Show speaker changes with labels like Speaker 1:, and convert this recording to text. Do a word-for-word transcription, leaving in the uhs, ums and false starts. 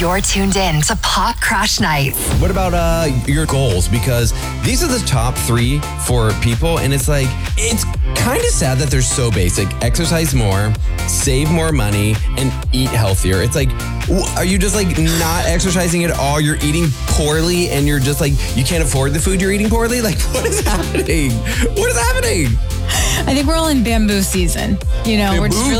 Speaker 1: You're tuned in to Pop Crush Nights.
Speaker 2: What about uh, your goals? Because these are the top three for people, and it's like, it's kind of sad that they're so basic. Exercise more, save more money, and eat healthier. It's like, w- are you just like not exercising at all? You're eating poorly, and you're just like, you can't afford the food you're eating poorly? Like, what is happening? What is happening?
Speaker 3: I think we're all in bamboo season. You know, we're just
Speaker 2: Bamboo?
Speaker 3: really